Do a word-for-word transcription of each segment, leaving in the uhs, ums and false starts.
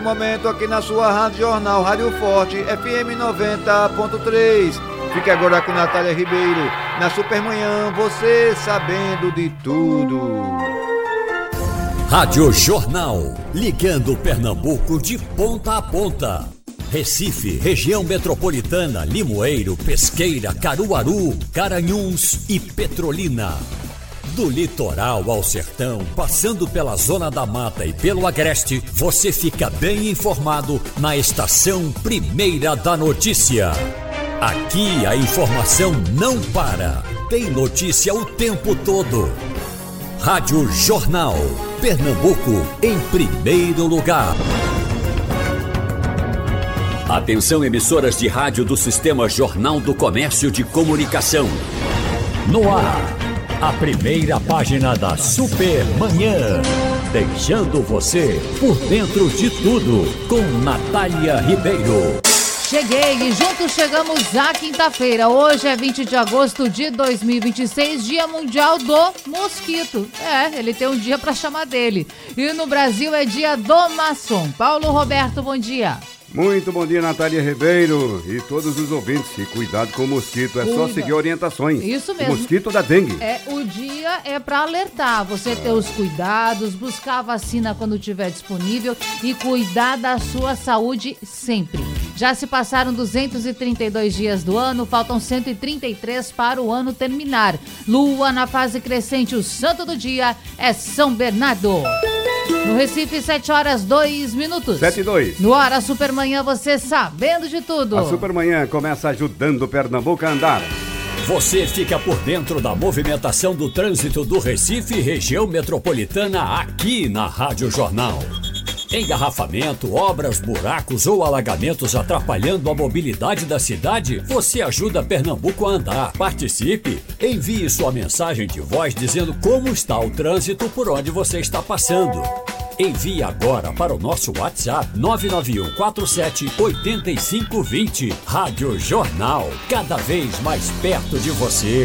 Momento aqui na sua Rádio Jornal, Rádio Forte, F M noventa ponto três. Fique agora com Natália Ribeiro, na Supermanhã, você sabendo de tudo. Rádio Jornal, ligando Pernambuco de ponta a ponta. Recife, região metropolitana, Limoeiro, Pesqueira, Caruaru, Garanhuns e Petrolina. Do litoral ao sertão, passando pela Zona da Mata e pelo Agreste, você fica bem informado na Estação Primeira da Notícia. Aqui a informação não para, tem notícia o tempo todo. Rádio Jornal, Pernambuco em primeiro lugar. Atenção, emissoras de rádio do Sistema Jornal do Comércio de Comunicação. No ar, a primeira página da Supermanhã, deixando você por dentro de tudo, com Natália Ribeiro. Cheguei e juntos chegamos à quinta-feira. Hoje é vinte de agosto de dois mil e vinte e seis, Dia Mundial do Mosquito. É, ele tem um dia para chamar dele. E no Brasil é dia do maçom. Paulo Roberto, bom dia. Muito bom dia, Natália Ribeiro e todos os ouvintes. E cuidado com o mosquito, é Cuida. Só seguir orientações. Isso mesmo. O mosquito da dengue. É, o dia é para alertar, você ter os cuidados, buscar a vacina quando estiver disponível e cuidar da sua saúde sempre. Já se passaram duzentos e trinta e dois dias do ano, faltam cento e trinta e três para o ano terminar. Lua na fase crescente, o santo do dia é São Bernardo. No Recife, sete horas, dois minutos. sete e dois. No Hora Supermanhã, você sabendo de tudo. A Supermanhã começa ajudando Pernambuco a andar. Você fica por dentro da movimentação do trânsito do Recife e região metropolitana aqui na Rádio Jornal. Engarrafamento, obras, buracos ou alagamentos atrapalhando a mobilidade da cidade? Você ajuda Pernambuco a andar. Participe! Envie sua mensagem de voz dizendo como está o trânsito por onde você está passando. Envie agora para o nosso WhatsApp nove nove um quatro sete oito cinco dois zero. Rádio Jornal, cada vez mais perto de você.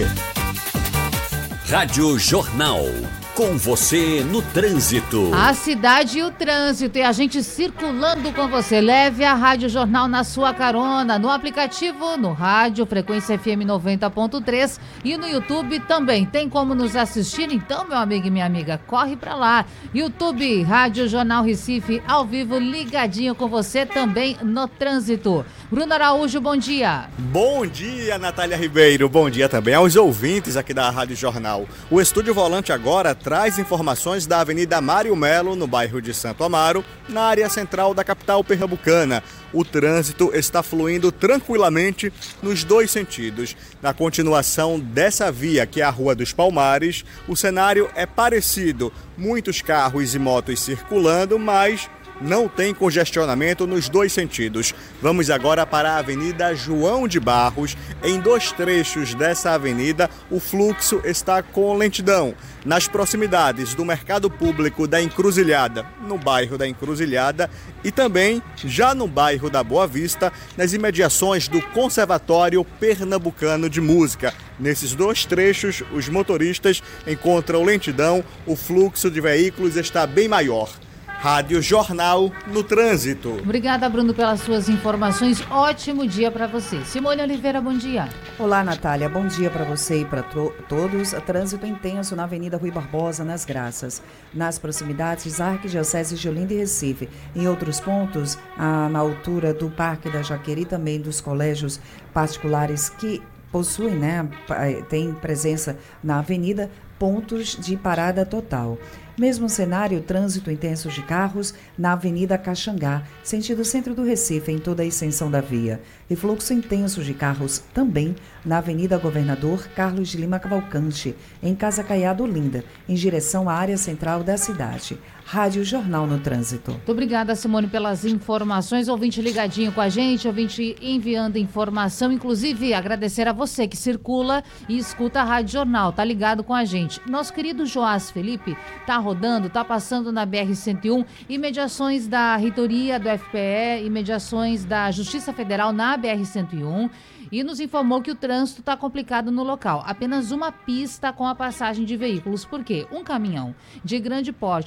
Rádio Jornal. Com você no trânsito. A cidade e o trânsito e a gente circulando com você. Leve a Rádio Jornal na sua carona, no aplicativo, no rádio, frequência F M noventa ponto três e no YouTube também. Tem como nos assistir? Então, meu amigo e minha amiga, corre pra lá. YouTube, Rádio Jornal Recife, ao vivo, ligadinho com você também no trânsito. Bruno Araújo, bom dia. Bom dia, Natália Ribeiro. Bom dia também aos ouvintes aqui da Rádio Jornal. O Estúdio Volante agora traz informações da Avenida Mário Melo, no bairro de Santo Amaro, na área central da capital pernambucana. O trânsito está fluindo tranquilamente nos dois sentidos. Na continuação dessa via, que é a Rua dos Palmares, o cenário é parecido. Muitos carros e motos circulando, mas não tem congestionamento nos dois sentidos. Vamos agora para a Avenida João de Barros. Em dois trechos dessa avenida, o fluxo está com lentidão. Nas proximidades do Mercado Público da Encruzilhada, no bairro da Encruzilhada, e também já no bairro da Boa Vista, nas imediações do Conservatório Pernambucano de Música. Nesses dois trechos, os motoristas encontram lentidão, o fluxo de veículos está bem maior. Rádio Jornal no trânsito. Obrigada, Bruno, pelas suas informações. Ótimo dia para você. Simone Oliveira, bom dia. Olá, Natália. Bom dia para você e para todos. Trânsito intenso na Avenida Rui Barbosa, nas Graças. Nas proximidades, Arquidiocese de Olinda e Recife. Em outros pontos, ah, na altura do Parque da Jaqueira e também dos colégios particulares que possuem, né, tem presença na avenida, pontos de parada total. Mesmo cenário, trânsito intenso de carros na Avenida Caxangá, sentido centro do Recife, em toda a extensão da via. E fluxo intenso de carros também na Avenida Governador Carlos de Lima Cavalcante, em Casa Caiado, Olinda, em direção à área central da cidade. Rádio Jornal no Trânsito. Muito obrigada, Simone, pelas informações. Ouvinte ligadinho com a gente, ouvinte enviando informação. Inclusive, agradecer a você que circula e escuta a Rádio Jornal, tá ligado com a gente. Nosso querido Joás Felipe tá rodando, tá passando na B R cento e um, imediações da reitoria do F P E, imediações da Justiça Federal na B R cento e um. E nos informou que o trânsito está complicado no local. Apenas uma pista com a passagem de veículos. Por quê? Um caminhão de grande porte tentou fazer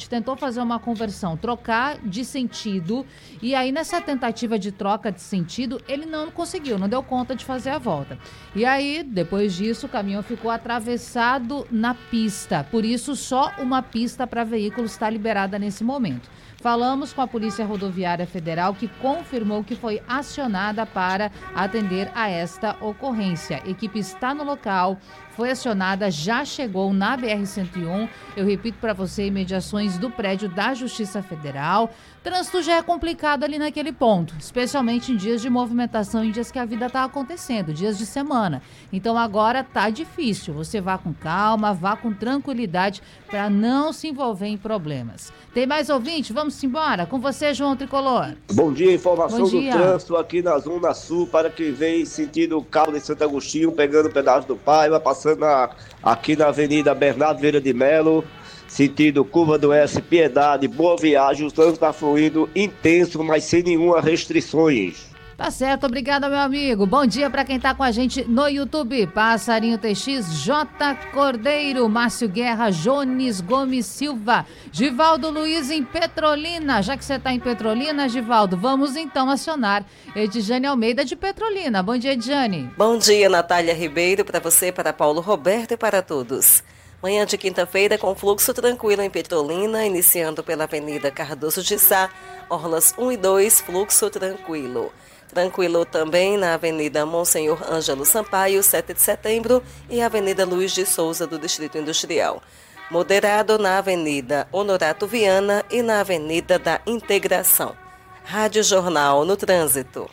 fazer uma conversão, trocar de sentido. E aí, nessa tentativa de troca de sentido, ele não conseguiu, não deu conta de fazer a volta. E aí, depois disso, o caminhão ficou atravessado na pista. Por isso, só uma pista para veículos está liberada nesse momento. Falamos com a Polícia Rodoviária Federal, que confirmou que foi acionada para atender a esta ocorrência. A equipe está no local, foi acionada, já chegou na B R cento e um. Eu repito para você, imediações do prédio da Justiça Federal. Trânsito já é complicado ali naquele ponto, especialmente em dias de movimentação, em dias que a vida está acontecendo, dias de semana. Então agora tá difícil. Você vá com calma, vá com tranquilidade para não se envolver em problemas. Tem mais ouvinte? Vamos embora. Com você, João Tricolor. Bom dia, informação Bom dia. do trânsito aqui na Zona Sul para quem vem sentido Cabo de Santo Agostinho, pegando o pedaço do Paiva, passando na, aqui na Avenida Bernardo Vieira de Melo, sentido Curva do S, Piedade, Boa Viagem. O trânsito está fluindo intenso, mas sem nenhuma restrições. Tá certo, obrigada, meu amigo. Bom dia para quem tá com a gente no YouTube. Passarinho T X, J. Cordeiro, Márcio Guerra, Jones Gomes Silva, Givaldo Luiz em Petrolina. Já que você tá em Petrolina, Givaldo, vamos então acionar Edjane Almeida de Petrolina. Bom dia, Edjane. Bom dia, Natália Ribeiro, para você, para Paulo Roberto e para todos. Manhã de quinta-feira com fluxo tranquilo em Petrolina, iniciando pela Avenida Cardoso de Sá, Orlas um e dois, fluxo tranquilo. Tranquilo também na Avenida Monsenhor Ângelo Sampaio, sete de setembro, e Avenida Luiz de Souza, do Distrito Industrial. Moderado na Avenida Honorato Viana e na Avenida da Integração. Rádio Jornal no Trânsito.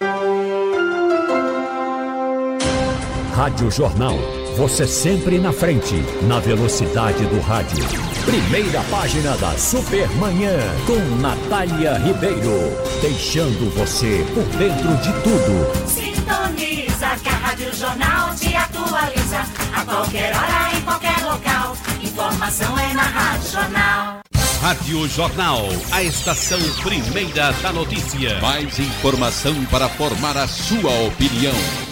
Rádio Jornal. Você sempre na frente, na velocidade do rádio. Primeira página da Supermanhã, com Natália Ribeiro. Deixando você por dentro de tudo. Sintoniza que a Rádio Jornal te atualiza. A qualquer hora, em qualquer local. Informação é na Rádio Jornal. Rádio Jornal, a estação primeira da notícia. Mais informação para formar a sua opinião.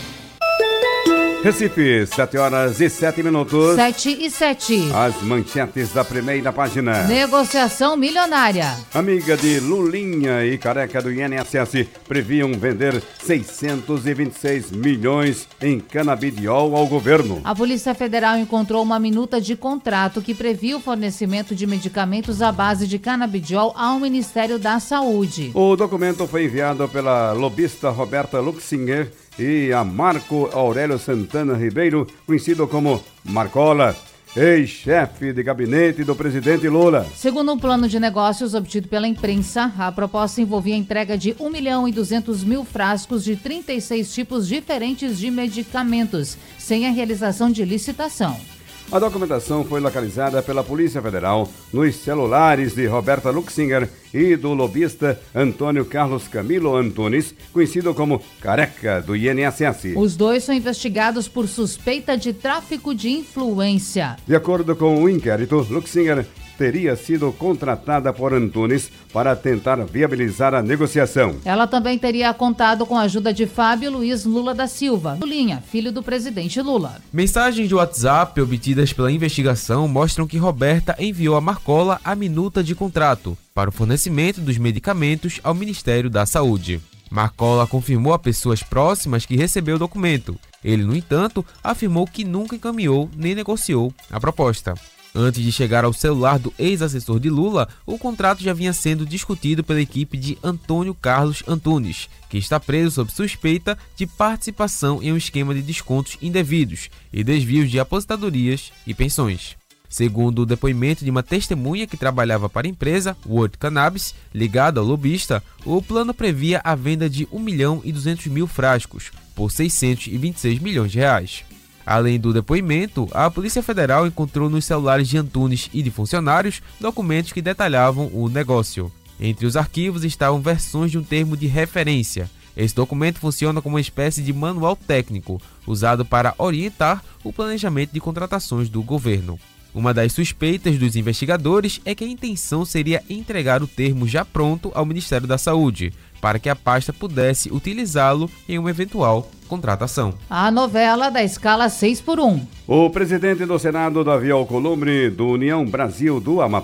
Recife, sete horas e sete minutos. sete e sete. As manchetes da primeira página. Negociação milionária. Amiga de Lulinha e Careca do I N S S previam vender seiscentos e vinte e seis milhões em canabidiol ao governo. A Polícia Federal encontrou uma minuta de contrato que previa o fornecimento de medicamentos à base de canabidiol ao Ministério da Saúde. O documento foi enviado pela lobista Roberta Luxinger e a Marco Aurélio Santana Ribeiro, conhecido como Marcola, ex-chefe de gabinete do presidente Lula. Segundo um plano de negócios obtido pela imprensa, a proposta envolvia a entrega de um milhão e duzentos mil frascos de trinta e seis tipos diferentes de medicamentos, sem a realização de licitação. A documentação foi localizada pela Polícia Federal nos celulares de Roberta Luxinger e do lobista Antônio Carlos Camilo Antunes, conhecido como Careca do I N S S. Os dois são investigados por suspeita de tráfico de influência. De acordo com o inquérito, Luxinger teria sido contratada por Antunes para tentar viabilizar a negociação. Ela também teria contado com a ajuda de Fábio Luiz Lula da Silva, Lulinha, filho do presidente Lula. Mensagens de WhatsApp obtidas pela investigação mostram que Roberta enviou a Marcola a minuta de contrato para o fornecimento dos medicamentos ao Ministério da Saúde. Marcola confirmou a pessoas próximas que recebeu o documento. Ele, no entanto, afirmou que nunca encaminhou nem negociou a proposta. Antes de chegar ao celular do ex-assessor de Lula, o contrato já vinha sendo discutido pela equipe de Antônio Carlos Antunes, que está preso sob suspeita de participação em um esquema de descontos indevidos e desvios de aposentadorias e pensões. Segundo o depoimento de uma testemunha que trabalhava para a empresa World Cannabis, ligada ao lobista, o plano previa a venda de um milhão e duzentos mil frascos, por seiscentos e vinte e seis milhões de reais. Além do depoimento, a Polícia Federal encontrou nos celulares de Antunes e de funcionários documentos que detalhavam o negócio. Entre os arquivos estavam versões de um termo de referência. Esse documento funciona como uma espécie de manual técnico, usado para orientar o planejamento de contratações do governo. Uma das suspeitas dos investigadores é que a intenção seria entregar o termo já pronto ao Ministério da Saúde, para que a pasta pudesse utilizá-lo em uma eventual contratação. A novela da escala seis por um. O presidente do Senado, Davi Alcolumbre, do União Brasil do Amapá,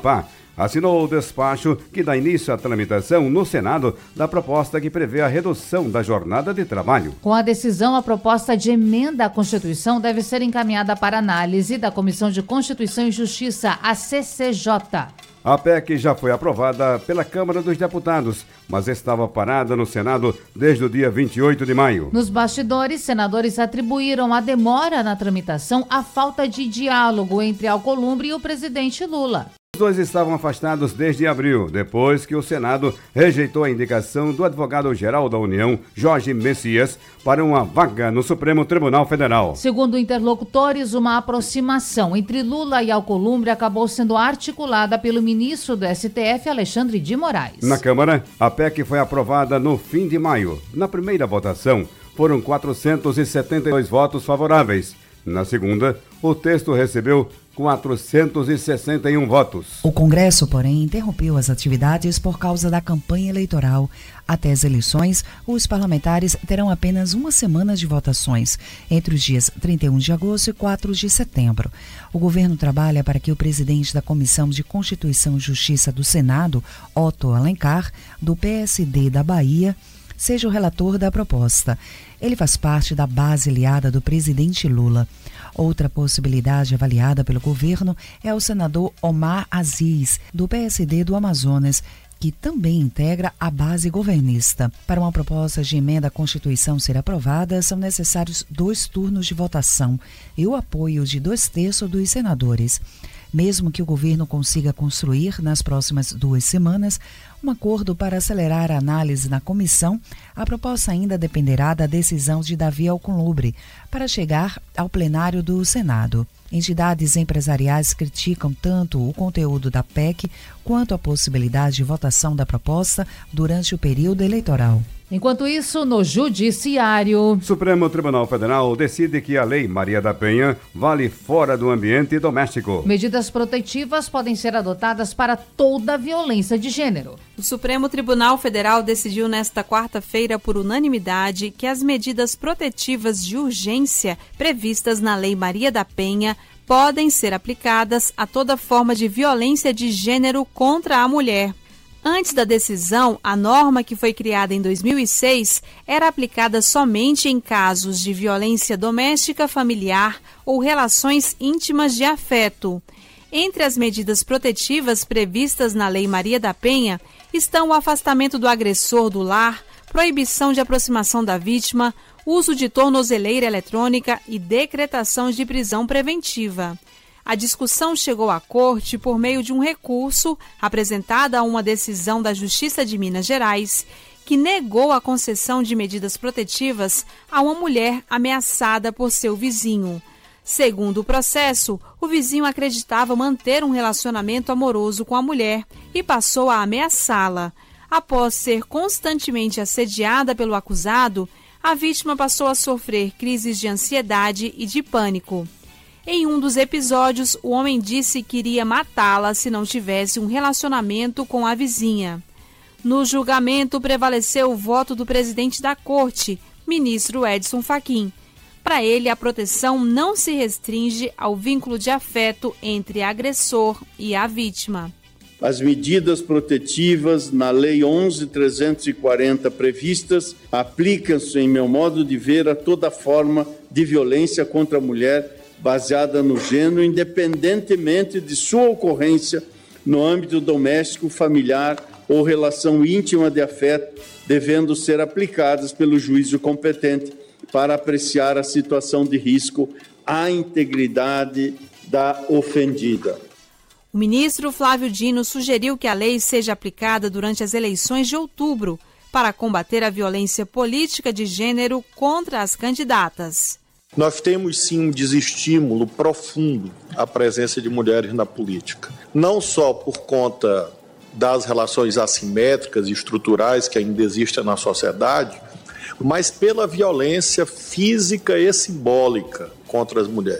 assinou o despacho que dá início à tramitação no Senado da proposta que prevê a redução da jornada de trabalho. Com a decisão, a proposta de emenda à Constituição deve ser encaminhada para análise da Comissão de Constituição e Justiça, a C C J. A P E C já foi aprovada pela Câmara dos Deputados, mas estava parada no Senado desde o dia vinte e oito de maio. Nos bastidores, senadores atribuíram a demora na tramitação à falta de diálogo entre Alcolumbre e o presidente Lula. Os dois estavam afastados desde abril, depois que o Senado rejeitou a indicação do advogado-geral da União, Jorge Messias, para uma vaga no Supremo Tribunal Federal. Segundo interlocutores, uma aproximação entre Lula e Alcolumbre acabou sendo articulada pelo ministro do S T F, Alexandre de Moraes. Na Câmara, a P E C foi aprovada no fim de maio. Na primeira votação, foram quatrocentos e setenta e dois votos favoráveis. Na segunda, o texto recebeu quatrocentos e sessenta e um votos. O Congresso, porém, interrompeu as atividades por causa da campanha eleitoral. Até as eleições, os parlamentares terão apenas uma semana de votações, entre os dias trinta e um de agosto e quatro de setembro. O governo trabalha para que o presidente da Comissão de Constituição e Justiça do Senado, Otto Alencar, do P S D da Bahia, seja o relator da proposta. Ele faz parte da base aliada do presidente Lula. Outra possibilidade avaliada pelo governo é o senador Omar Aziz, do P S D do Amazonas, que também integra a base governista. Para uma proposta de emenda à Constituição ser aprovada, são necessários dois turnos de votação e o apoio de dois terços dos senadores. Mesmo que o governo consiga construir, nas próximas duas semanas, um acordo para acelerar a análise na comissão, a proposta ainda dependerá da decisão de Davi Alcolumbre para chegar ao plenário do Senado. Entidades empresariais criticam tanto o conteúdo da P E C quanto a possibilidade de votação da proposta durante o período eleitoral. Enquanto isso, no Judiciário, o Supremo Tribunal Federal decide que a Lei Maria da Penha vale fora do ambiente doméstico. Medidas protetivas podem ser adotadas para toda a violência de gênero. O Supremo Tribunal Federal decidiu nesta quarta-feira, por unanimidade, que as medidas protetivas de urgência previstas na Lei Maria da Penha podem ser aplicadas a toda forma de violência de gênero contra a mulher. Antes da decisão, a norma, que foi criada em dois mil e seis, era aplicada somente em casos de violência doméstica, familiar ou relações íntimas de afeto. Entre as medidas protetivas previstas na Lei Maria da Penha estão o afastamento do agressor do lar, proibição de aproximação da vítima, uso de tornozeleira eletrônica e decretação de prisão preventiva. A discussão chegou à Corte por meio de um recurso apresentado a uma decisão da Justiça de Minas Gerais, que negou a concessão de medidas protetivas a uma mulher ameaçada por seu vizinho. Segundo o processo, o vizinho acreditava manter um relacionamento amoroso com a mulher e passou a ameaçá-la. Após ser constantemente assediada pelo acusado, a vítima passou a sofrer crises de ansiedade e de pânico. Em um dos episódios, o homem disse que iria matá-la se não tivesse um relacionamento com a vizinha. No julgamento, prevaleceu o voto do presidente da Corte, ministro Edson Fachin. Para ele, a proteção não se restringe ao vínculo de afeto entre agressor e a vítima. As medidas protetivas na Lei onze mil trezentos e quarenta previstas aplicam-se, em meu modo de ver, a toda forma de violência contra a mulher baseada no gênero, independentemente de sua ocorrência no âmbito doméstico, familiar ou relação íntima de afeto, devendo ser aplicadas pelo juízo competente para apreciar a situação de risco à integridade da ofendida. O ministro Flávio Dino sugeriu que a lei seja aplicada durante as eleições de outubro para combater a violência política de gênero contra as candidatas. Nós temos sim um desestímulo profundo à presença de mulheres na política. Não só por conta das relações assimétricas e estruturais que ainda existem na sociedade, mas pela violência física e simbólica contra as mulheres.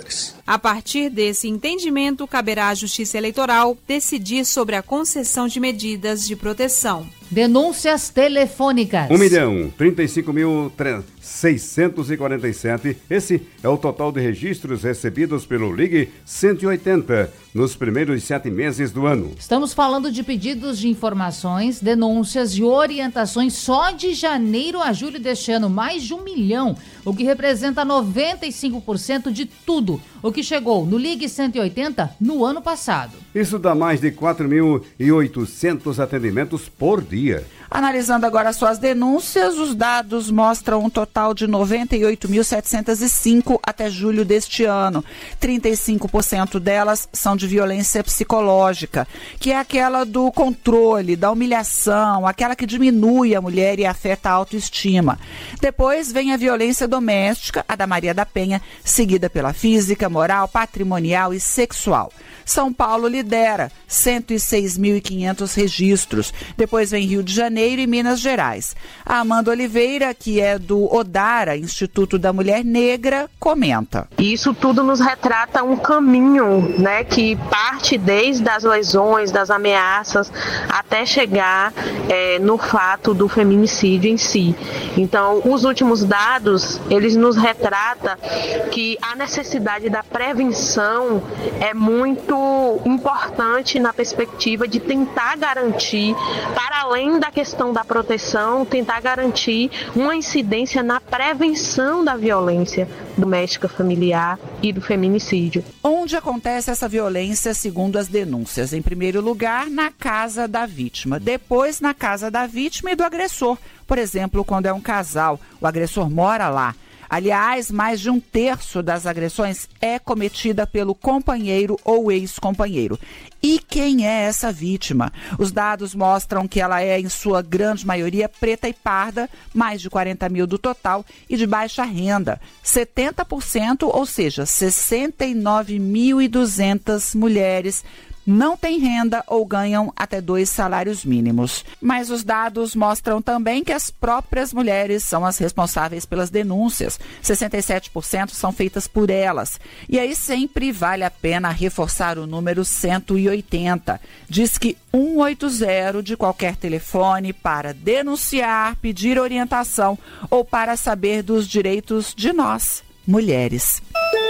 A partir desse entendimento, caberá à Justiça Eleitoral decidir sobre a concessão de medidas de proteção. Denúncias telefônicas. um milhão, trinta e cinco mil, seiscentos e quarenta e sete. Esse é o total de registros recebidos pelo Ligue cento e oitenta nos primeiros sete meses do ano. Estamos falando de pedidos de informações, denúncias e orientações só de janeiro a julho deste ano, mais de um milhão, o que representa noventa e cinco por cento de tudo o que chegou no Ligue cento e oitenta no ano passado. Isso dá mais de quatro mil e oitocentos atendimentos por dia. Analisando agora suas denúncias, os dados mostram um total de noventa e oito mil setecentos e cinco até julho deste ano. trinta e cinco por cento delas são de violência psicológica, que é aquela do controle, da humilhação, aquela que diminui a mulher e afeta a autoestima. Depois vem a violência doméstica, a da Maria da Penha, seguida pela física, moral, patrimonial e sexual. São Paulo lidera, cento e seis mil e quinhentos registros. Depois vem Rio de Janeiro e Minas Gerais. A Amanda Oliveira, que é do Odara, Instituto da Mulher Negra, comenta. Isso tudo nos retrata um caminho, né, que parte desde as lesões, das ameaças, até chegar é, no fato do feminicídio em si. Então, os últimos dados, eles nos retratam que a necessidade da prevenção é muito importante na perspectiva de tentar garantir, para além da questão da proteção, tentar garantir uma incidência na prevenção da violência doméstica familiar e do feminicídio. Onde acontece essa violência, segundo as denúncias? Em primeiro lugar, na casa da vítima. Depois, na casa da vítima e do agressor. Por exemplo, quando é um casal, o agressor mora lá. Aliás, mais de um terço das agressões é cometida pelo companheiro ou ex-companheiro. E quem é essa vítima? Os dados mostram que ela é, em sua grande maioria, preta e parda, mais de quarenta mil do total, e de baixa renda. setenta por cento, ou seja, sessenta e nove mil e duzentas mulheres não têm renda ou ganham até dois salários mínimos. Mas os dados mostram também que as próprias mulheres são as responsáveis pelas denúncias. sessenta e sete por cento são feitas por elas. E aí sempre vale a pena reforçar o número cento e oitenta. Diz que cento e oitenta de qualquer telefone para denunciar, pedir orientação ou para saber dos direitos de nós, mulheres.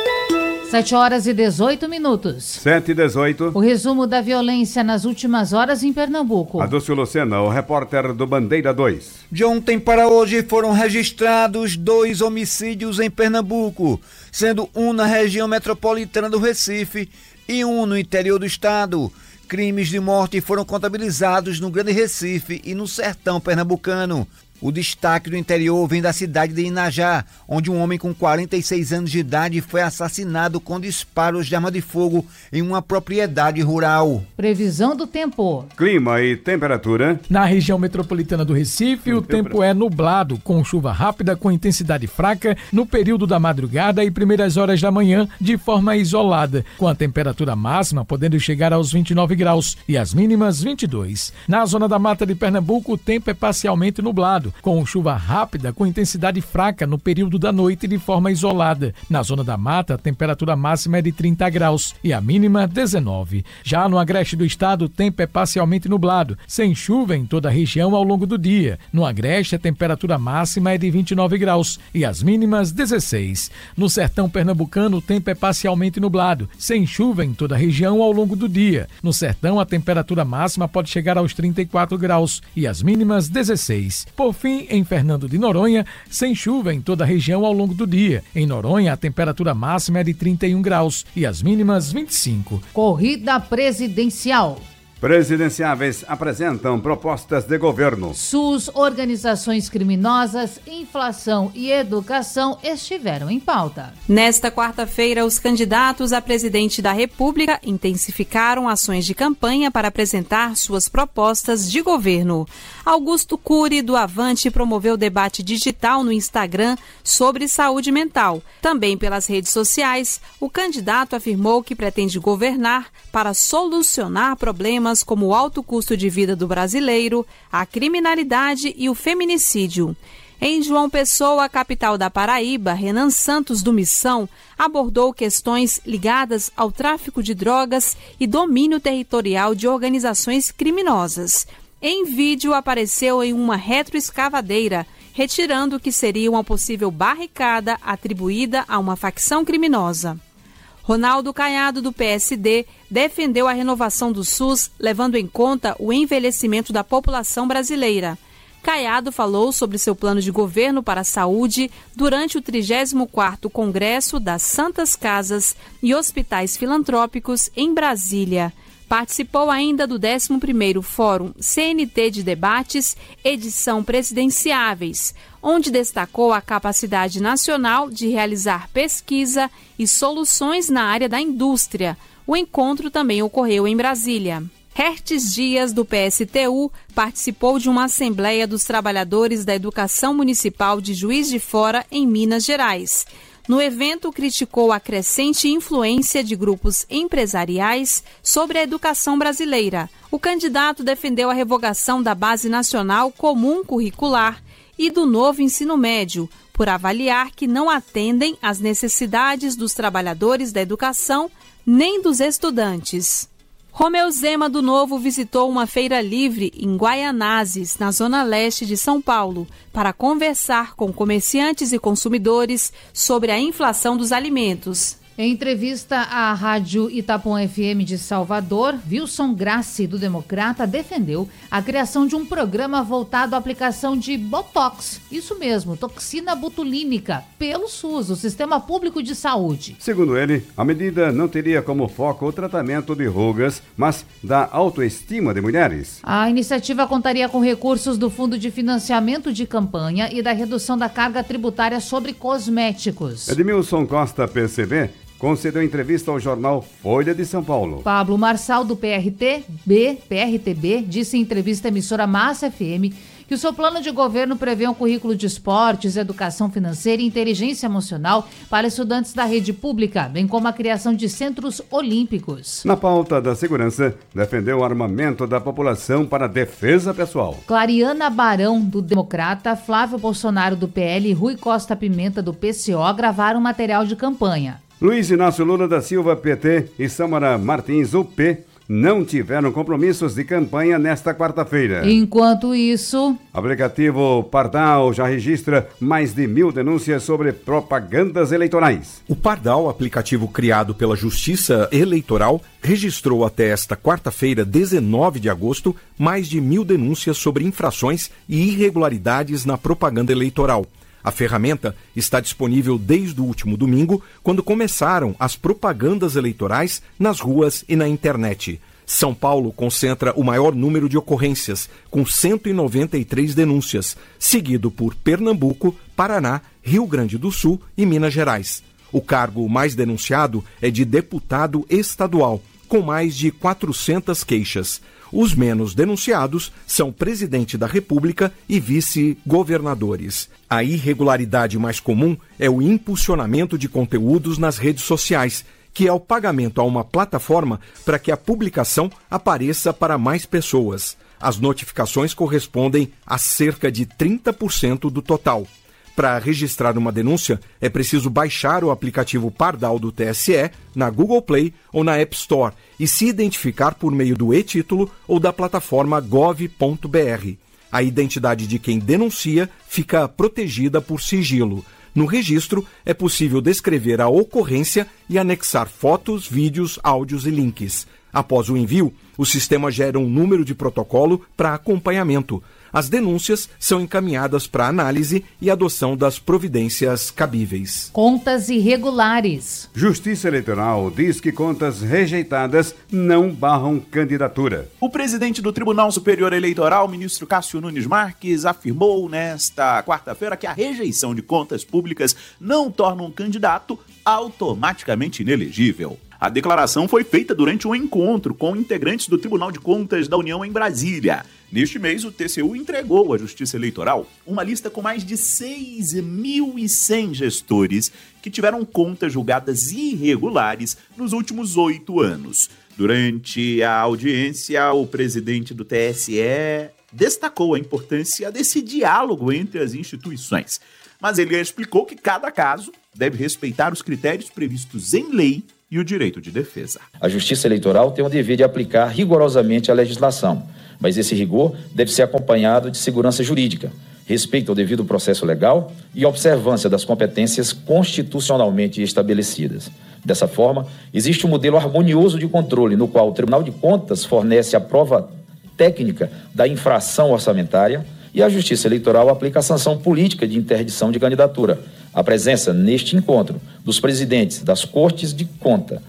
sete horas e dezoito minutos. sete e dezoito. O resumo da violência nas últimas horas em Pernambuco. Adúcio Lucena, o repórter do Bandeira dois. De ontem para hoje foram registrados dois homicídios em Pernambuco, sendo um na região metropolitana do Recife e um no interior do estado. Crimes de morte foram contabilizados no Grande Recife e no Sertão Pernambucano. O destaque do interior vem da cidade de Inajá, onde um homem com quarenta e seis anos de idade foi assassinado com disparos de arma de fogo em uma propriedade rural. Previsão do tempo. Clima e temperatura. Na região metropolitana do Recife, o tempo é nublado, com chuva rápida com intensidade fraca no período da madrugada e primeiras horas da manhã, de forma isolada, com a temperatura máxima podendo chegar aos vinte e nove graus e as mínimas vinte e dois. Na zona da Mata de Pernambuco, o tempo é parcialmente nublado, com chuva rápida com intensidade fraca no período da noite de forma isolada. Na zona da mata, a temperatura máxima é de trinta graus e a mínima dezenove. Já no agreste do estado, o tempo é parcialmente nublado, sem chuva em toda a região ao longo do dia. No agreste, a temperatura máxima é de vinte e nove graus e as mínimas dezesseis. No sertão pernambucano, o tempo é parcialmente nublado, sem chuva em toda a região ao longo do dia. No sertão, a temperatura máxima pode chegar aos trinta e quatro graus e as mínimas dezesseis. Por fim, em Fernando de Noronha, sem chuva em toda a região ao longo do dia. Em Noronha, a temperatura máxima é de trinta e um graus e as mínimas vinte e cinco. Corrida presidencial. Presidenciáveis apresentam propostas de governo. SUS, organizações criminosas, inflação e educação estiveram em pauta. Nesta quarta-feira, os candidatos a presidente da República intensificaram ações de campanha para apresentar suas propostas de governo. Augusto Cury, do Avante, promoveu debate digital no Instagram sobre saúde mental. Também pelas redes sociais, o candidato afirmou que pretende governar para solucionar problemas como o alto custo de vida do brasileiro, a criminalidade e o feminicídio. Em João Pessoa, capital da Paraíba, Renan Santos, do Missão, abordou questões ligadas ao tráfico de drogas e domínio territorial de organizações criminosas. Em vídeo, apareceu em uma retroescavadeira, retirando o que seria uma possível barricada atribuída a uma facção criminosa. Ronaldo Caiado, do P S D, defendeu a renovação do SUS, levando em conta o envelhecimento da população brasileira. Caiado falou sobre seu plano de governo para a saúde durante o trigésimo quarto Congresso das Santas Casas e Hospitais Filantrópicos em Brasília. Participou ainda do décimo primeiro Fórum C N T de Debates, edição Presidenciáveis, onde destacou a capacidade nacional de realizar pesquisa e soluções na área da indústria. O encontro também ocorreu em Brasília. Hertes Dias, do P S T U, participou de uma Assembleia dos Trabalhadores da Educação Municipal de Juiz de Fora, em Minas Gerais. No evento, criticou a crescente influência de grupos empresariais sobre a educação brasileira. O candidato defendeu a revogação da Base Nacional Comum Curricular e do novo ensino médio, por avaliar que não atendem às necessidades dos trabalhadores da educação nem dos estudantes. Romeu Zema, do Novo, visitou uma feira livre em Guaianazes, na zona leste de São Paulo, para conversar com comerciantes e consumidores sobre a inflação dos alimentos. Em entrevista à Rádio Itapuã F M de Salvador, Wilson Grassi, do Democrata, defendeu a criação de um programa voltado à aplicação de Botox, isso mesmo, toxina botulínica, pelo SUS, o Sistema Público de Saúde. Segundo ele, a medida não teria como foco o tratamento de rugas, mas da autoestima de mulheres. A iniciativa contaria com recursos do Fundo de Financiamento de Campanha e da redução da carga tributária sobre cosméticos. Edmilson Costa, P C B, concedeu entrevista ao jornal Folha de São Paulo. Pablo Marçal, do P R T B, P R T B, disse em entrevista à emissora Massa F M que o seu plano de governo prevê um currículo de esportes, educação financeira e inteligência emocional para estudantes da rede pública, bem como a criação de centros olímpicos. Na pauta da segurança, defendeu o armamento da população para defesa pessoal. Clariana Barão, do Democrata, Flávio Bolsonaro, do P L e Rui Costa Pimenta, do P C O, gravaram material de campanha. Luiz Inácio Lula da Silva, P T, e Samara Martins, U P, não tiveram compromissos de campanha nesta quarta-feira. Enquanto isso, o aplicativo Pardal já registra mais de mil denúncias sobre propagandas eleitorais. O Pardal, aplicativo criado pela Justiça Eleitoral, registrou até esta quarta-feira, dezenove de agosto, mais de mil denúncias sobre infrações e irregularidades na propaganda eleitoral. A ferramenta está disponível desde o último domingo, quando começaram as propagandas eleitorais nas ruas e na internet. São Paulo concentra o maior número de ocorrências, com cento e noventa e três denúncias, seguido por Pernambuco, Paraná, Rio Grande do Sul e Minas Gerais. O cargo mais denunciado é de deputado estadual, com mais de quatrocentas queixas. Os menos denunciados são presidente da República e vice-governadores. A irregularidade mais comum é o impulsionamento de conteúdos nas redes sociais, que é o pagamento a uma plataforma para que a publicação apareça para mais pessoas. As notificações correspondem a cerca de trinta por cento do total. Para registrar uma denúncia, é preciso baixar o aplicativo Pardal do T S E na Google Play ou na App Store e se identificar por meio do e-título ou da plataforma gov ponto br. A identidade de quem denuncia fica protegida por sigilo. No registro, é possível descrever a ocorrência e anexar fotos, vídeos, áudios e links. Após o envio, o sistema gera um número de protocolo para acompanhamento. As denúncias são encaminhadas para análise e adoção das providências cabíveis. Contas irregulares. Justiça Eleitoral diz que contas rejeitadas não barram candidatura. O presidente do Tribunal Superior Eleitoral, ministro Cássio Nunes Marques, afirmou nesta quarta-feira que a rejeição de contas públicas não torna um candidato automaticamente inelegível. A declaração foi feita durante um encontro com integrantes do Tribunal de Contas da União em Brasília. Neste mês, o T C U entregou à Justiça Eleitoral uma lista com mais de seis mil e cem gestores que tiveram contas julgadas irregulares nos últimos oito anos. Durante a audiência, o presidente do T S E destacou a importância desse diálogo entre as instituições. Mas ele explicou que cada caso deve respeitar os critérios previstos em lei e o direito de defesa. A Justiça Eleitoral tem o dever de aplicar rigorosamente a legislação, mas esse rigor deve ser acompanhado de segurança jurídica, respeito ao devido processo legal e observância das competências constitucionalmente estabelecidas. Dessa forma, existe um modelo harmonioso de controle no qual o Tribunal de Contas fornece a prova técnica da infração orçamentária e a Justiça Eleitoral aplica a sanção política de interdição de candidatura. A presença neste encontro dos presidentes das Cortes de Conta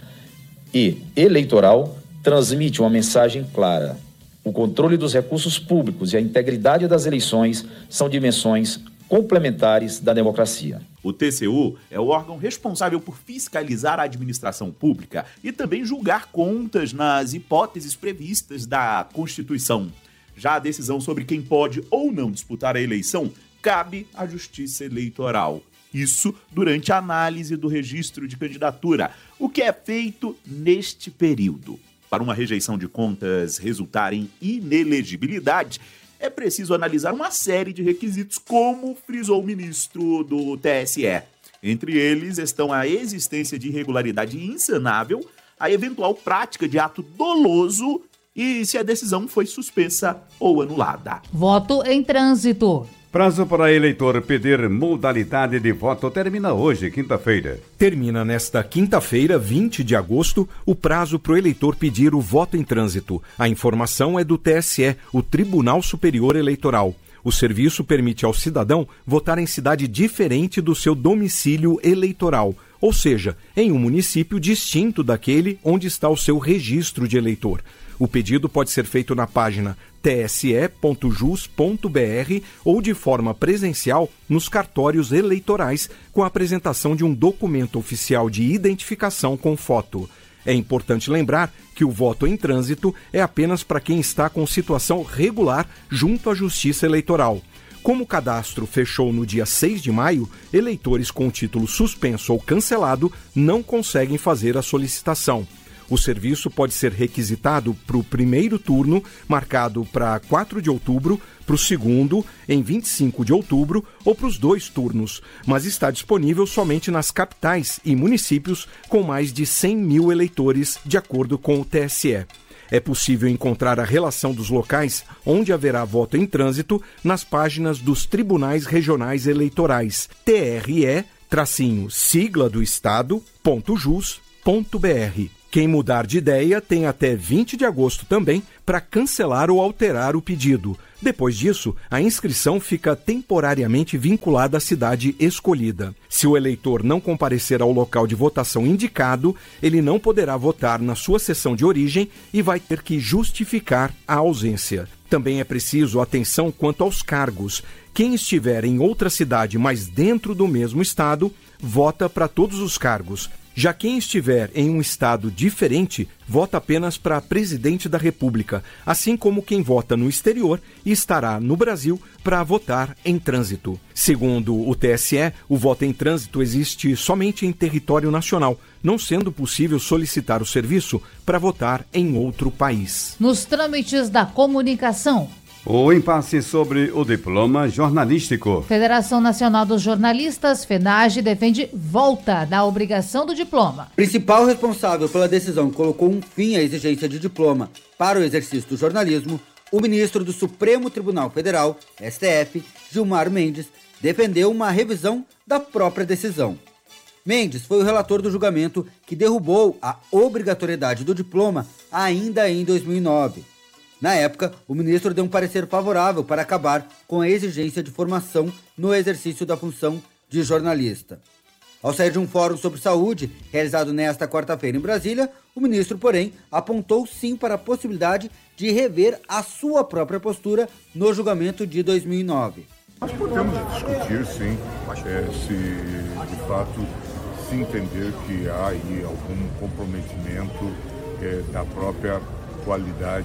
e Eleitoral transmite uma mensagem clara. O controle dos recursos públicos e a integridade das eleições são dimensões complementares da democracia. O T C U é o órgão responsável por fiscalizar a administração pública e também julgar contas nas hipóteses previstas da Constituição. Já a decisão sobre quem pode ou não disputar a eleição cabe à Justiça Eleitoral. Isso durante a análise do registro de candidatura, o que é feito neste período. Para uma rejeição de contas resultar em inelegibilidade, é preciso analisar uma série de requisitos, como frisou o ministro do T S E. Entre eles estão a existência de irregularidade insanável, a eventual prática de ato doloso e se a decisão foi suspensa ou anulada. Voto em trânsito. Prazo para eleitor pedir modalidade de voto termina hoje, quinta-feira. Termina nesta quinta-feira, vinte de agosto, o prazo para o eleitor pedir o voto em trânsito. A informação é do T S E, o Tribunal Superior Eleitoral. O serviço permite ao cidadão votar em cidade diferente do seu domicílio eleitoral, ou seja, em um município distinto daquele onde está o seu registro de eleitor. O pedido pode ser feito na página t s e ponto jus ponto b r ou de forma presencial nos cartórios eleitorais com a apresentação de um documento oficial de identificação com foto. É importante lembrar que o voto em trânsito é apenas para quem está com situação regular junto à Justiça Eleitoral. Como o cadastro fechou no dia seis de maio, eleitores com título suspenso ou cancelado não conseguem fazer a solicitação. O serviço pode ser requisitado para o primeiro turno, marcado para quatro de outubro, para o segundo, em vinte e cinco de outubro, ou para os dois turnos, mas está disponível somente nas capitais e municípios com mais de cem mil eleitores, de acordo com o T S E. É possível encontrar a relação dos locais onde haverá voto em trânsito nas páginas dos Tribunais Regionais Eleitorais, T R E, tracinho, sigla do estado, ponto jus ponto b r. Quem mudar de ideia tem até vinte de agosto também para cancelar ou alterar o pedido. Depois disso, a inscrição fica temporariamente vinculada à cidade escolhida. Se o eleitor não comparecer ao local de votação indicado, ele não poderá votar na sua sessão de origem e vai ter que justificar a ausência. Também é preciso atenção quanto aos cargos. Quem estiver em outra cidade, mas dentro do mesmo estado, vota para todos os cargos. Já quem estiver em um estado diferente, vota apenas para presidente da República, assim como quem vota no exterior e estará no Brasil para votar em trânsito. Segundo o T S E, o voto em trânsito existe somente em território nacional, não sendo possível solicitar o serviço para votar em outro país. Nos trâmites da comunicação. O impasse sobre o diploma jornalístico. Federação Nacional dos Jornalistas, FENAGE, defende volta da obrigação do diploma. Principal responsável pela decisão que colocou um fim à exigência de diploma para o exercício do jornalismo, o ministro do Supremo Tribunal Federal, S T F, Gilmar Mendes, defendeu uma revisão da própria decisão. Mendes foi o relator do julgamento que derrubou a obrigatoriedade do diploma ainda em dois mil e nove. Na época, o ministro deu um parecer favorável para acabar com a exigência de formação no exercício da função de jornalista. Ao sair de um fórum sobre saúde, realizado nesta quarta-feira em Brasília, o ministro, porém, apontou sim para a possibilidade de rever a sua própria postura no julgamento de dois mil e nove. Nós podemos discutir, sim, é, se de fato se entender que há aí algum comprometimento é, da própria qualidade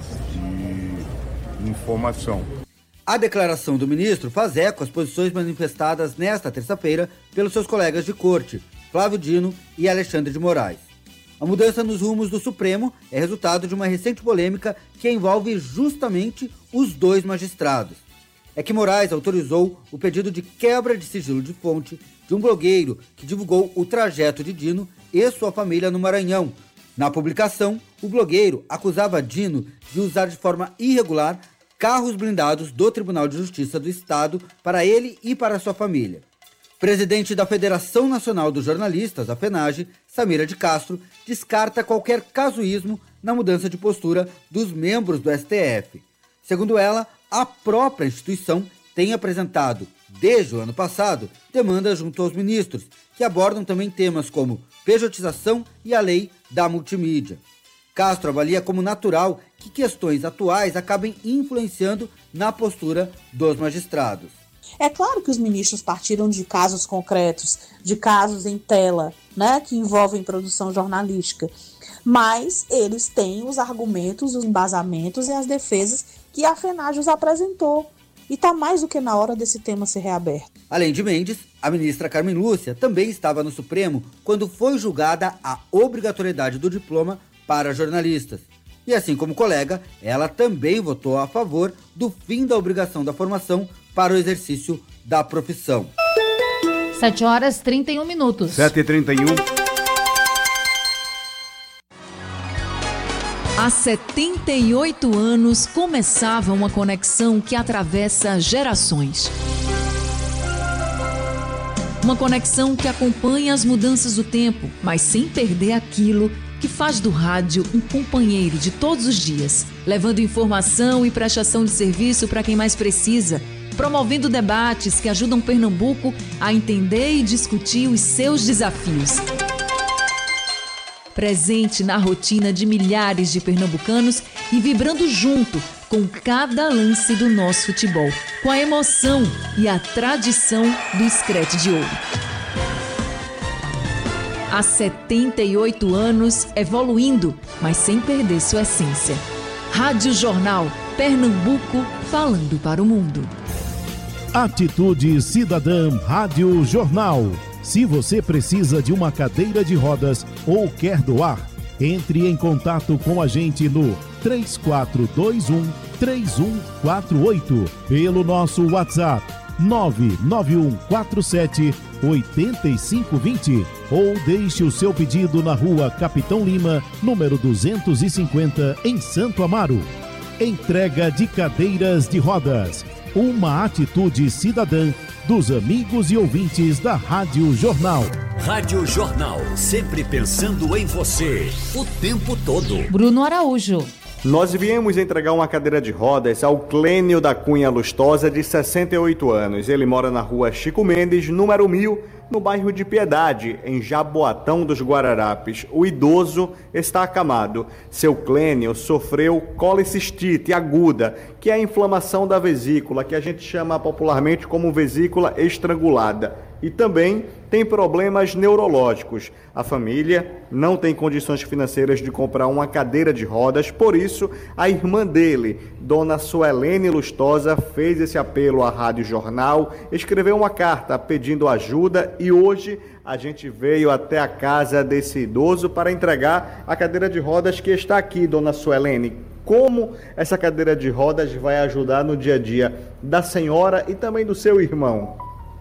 de informação. A declaração do ministro faz eco às posições manifestadas nesta terça-feira pelos seus colegas de corte, Flávio Dino e Alexandre de Moraes. A mudança nos rumos do Supremo é resultado de uma recente polêmica que envolve justamente os dois magistrados. É que Moraes autorizou o pedido de quebra de sigilo de fonte de um blogueiro que divulgou o trajeto de Dino e sua família no Maranhão. Na publicação, o blogueiro acusava Dino de usar de forma irregular carros blindados do Tribunal de Justiça do Estado para ele e para sua família. Presidente da Federação Nacional dos Jornalistas, a FENAGE, Samira de Castro, descarta qualquer casuísmo na mudança de postura dos membros do S T F. Segundo ela, a própria instituição tem apresentado, desde o ano passado, demandas junto aos ministros, que abordam também temas como pejotização e a lei da multimídia. Castro avalia como natural que questões atuais acabem influenciando na postura dos magistrados. É claro que os ministros partiram de casos concretos, de casos em tela, né, que envolvem produção jornalística, mas eles têm os argumentos, os embasamentos e as defesas que a FENAGE os apresentou. E está mais do que na hora desse tema ser reaberto. Além de Mendes, a ministra Carmen Lúcia também estava no Supremo quando foi julgada a obrigatoriedade do diploma para jornalistas. E assim como colega, ela também votou a favor do fim da obrigação da formação para o exercício da profissão. sete horas e trinta e um minutos. sete e trinta e um. Há setenta e oito anos começava uma conexão que atravessa gerações. Uma conexão que acompanha as mudanças do tempo, mas sem perder aquilo que faz do rádio um companheiro de todos os dias, levando informação e prestação de serviço para quem mais precisa, promovendo debates que ajudam Pernambuco a entender e discutir os seus desafios. Presente na rotina de milhares de pernambucanos e vibrando junto com cada lance do nosso futebol, com a emoção e a tradição do Screte de Ouro. Há setenta e oito anos, evoluindo, mas sem perder sua essência. Rádio Jornal, Pernambuco, falando para o mundo. Atitude Cidadã Rádio Jornal. Se você precisa de uma cadeira de rodas ou quer doar, entre em contato com a gente no três quatro dois um, três um quatro oito, pelo nosso WhatsApp nove nove um quatro sete oito cinco dois zero ou deixe o seu pedido na rua Capitão Lima, número duzentos e cinquenta, em Santo Amaro. Entrega de cadeiras de rodas. Uma atitude cidadã dos amigos e ouvintes da Rádio Jornal. Rádio Jornal, sempre pensando em você, o tempo todo. Bruno Araújo. Nós viemos entregar uma cadeira de rodas ao Clênio da Cunha Lustosa, de sessenta e oito anos. Ele mora na rua Chico Mendes, número mil, no bairro de Piedade, em Jaboatão dos Guararapes. O idoso está acamado. Seu Clênio sofreu colicistite aguda, que é a inflamação da vesícula, que a gente chama popularmente como vesícula estrangulada. E também tem problemas neurológicos. A família não tem condições financeiras de comprar uma cadeira de rodas, por isso a irmã dele, Dona Suelene Lustosa, fez esse apelo à Rádio Jornal, escreveu uma carta pedindo ajuda e hoje a gente veio até a casa desse idoso para entregar a cadeira de rodas que está aqui, Dona Suelene. Como essa cadeira de rodas vai ajudar no dia a dia da senhora e também do seu irmão?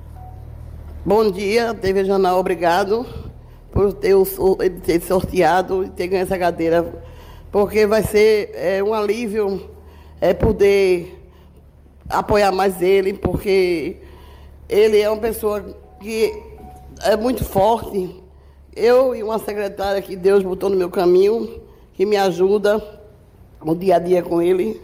Bom dia, T V Jornal, obrigado por ter, ter sorteado e ter ganho essa cadeira, porque vai ser é, um alívio é, poder apoiar mais ele, porque ele é uma pessoa que é muito forte. Eu e uma secretária que Deus botou no meu caminho, que me ajuda no dia a dia com ele,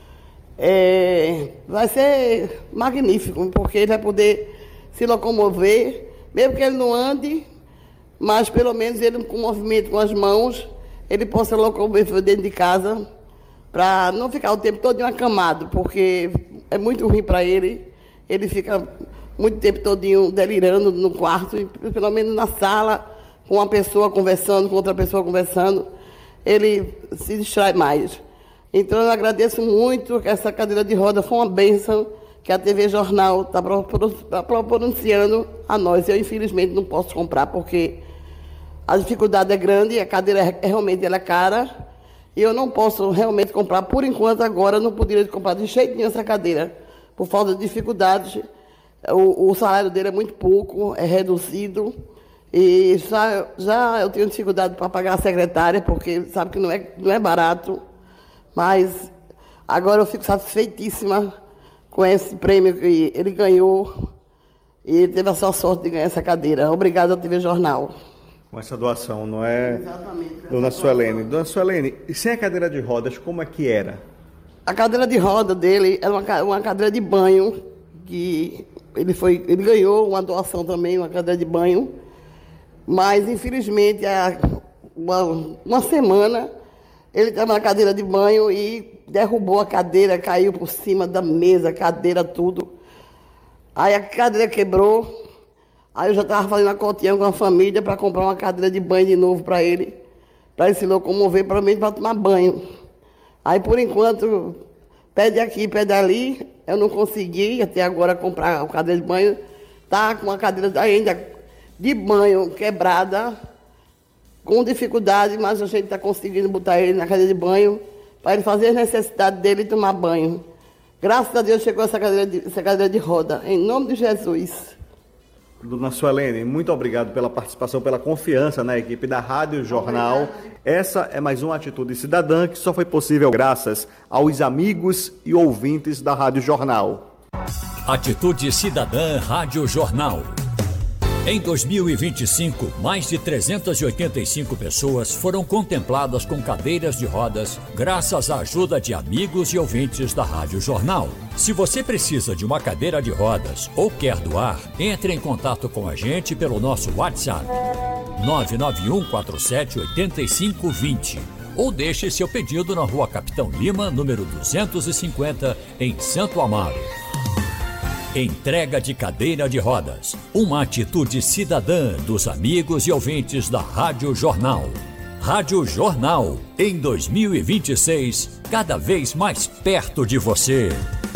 é, vai ser magnífico, porque ele vai poder se locomover, mesmo que ele não ande, mas pelo menos ele com movimento com as mãos, ele possa locomover dentro de casa, para não ficar o tempo todo acamado, porque é muito ruim para ele, ele fica muito tempo todinho delirando no quarto, e pelo menos na sala, com uma pessoa conversando, com outra pessoa conversando, ele se distrai mais. Então eu agradeço muito que essa cadeira de roda foi uma bênção, que a T V Jornal está pronunciando a nós. Eu, infelizmente, não posso comprar, porque A dificuldade é grande, a cadeira é, realmente ela é cara, e eu não posso realmente comprar, por enquanto, agora, não poderia comprar de jeito nenhum essa cadeira, por falta de dificuldade. O, o salário dele é muito pouco, é reduzido, e já, já eu tenho dificuldade para pagar a secretária, porque sabe que não é, não é barato, mas agora eu fico satisfeitíssima com esse prêmio que ele ganhou, e ele teve a sua sorte de ganhar essa cadeira. Obrigada, T V Jornal. Com essa doação, não é? Exatamente. Dona Suelene. Dona Suelene, e sem a cadeira de rodas, como é que era? A cadeira de roda dele era uma, uma cadeira de banho, que ele, foi, ele ganhou uma doação também, uma cadeira de banho, mas infelizmente há uma, uma semana ele estava na cadeira de banho e derrubou a cadeira, caiu por cima da mesa, cadeira, tudo. Aí a cadeira quebrou, aí eu já estava fazendo a cotinha com a família para comprar uma cadeira de banho de novo para ele, para ele se locomover, provavelmente para tomar banho. Aí, por enquanto, pede aqui, pede ali, eu não consegui até agora comprar a cadeira de banho. Está com a cadeira ainda de banho quebrada, com dificuldade, mas a gente está conseguindo botar ele na cadeira de banho para ele fazer as necessidades dele e tomar banho. Graças a Deus chegou essa cadeira de, essa cadeira de roda, em nome de Jesus. Dona Suelene, muito obrigado pela participação, pela confiança na equipe da Rádio Jornal. Essa é mais uma atitude cidadã que só foi possível graças aos amigos e ouvintes da Rádio Jornal. Atitude Cidadã Rádio Jornal. Em dois mil e vinte e cinco, mais de trezentas e oitenta e cinco pessoas foram contempladas com cadeiras de rodas graças à ajuda de amigos e ouvintes da Rádio Jornal. Se você precisa de uma cadeira de rodas ou quer doar, entre em contato com a gente pelo nosso WhatsApp nove nove um quatro sete oito cinco dois zero ou deixe seu pedido na Rua Capitão Lima, número duzentos e cinquenta, em Santo Amaro. Entrega de cadeira de rodas, uma atitude cidadã dos amigos e ouvintes da Rádio Jornal. Rádio Jornal, em dois mil e vinte e seis, cada vez mais perto de você.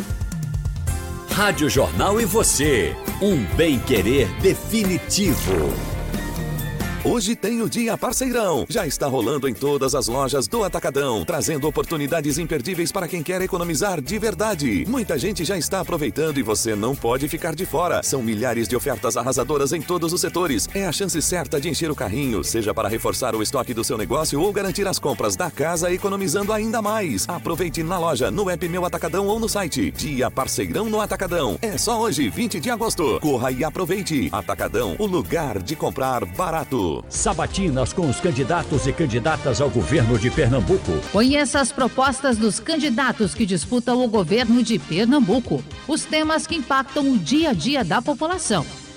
Rádio Jornal e você, um bem-querer definitivo. Hoje tem o Dia Parceirão. Já está rolando em todas as lojas do Atacadão, trazendo oportunidades imperdíveis para quem quer economizar de verdade. Muita gente já está aproveitando e você não pode ficar de fora. São milhares de ofertas arrasadoras em todos os setores. É a chance certa de encher o carrinho, seja para reforçar o estoque do seu negócio ou garantir as compras da casa economizando ainda mais. Aproveite na loja, no app Meu Atacadão ou no site. Dia Parceirão no Atacadão. É só hoje, vinte de agosto. Corra e aproveite. Atacadão, o lugar de comprar barato. Sabatinas com os candidatos e candidatas ao governo de Pernambuco. Conheça as propostas dos candidatos que disputam o governo de Pernambuco. Os temas que impactam o dia a dia da população.